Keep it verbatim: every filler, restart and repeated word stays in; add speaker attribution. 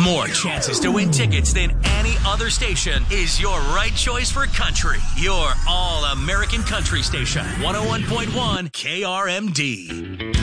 Speaker 1: More chances to win tickets than any other station is your right choice for country. Your all-American country station, one oh one point one K R M D.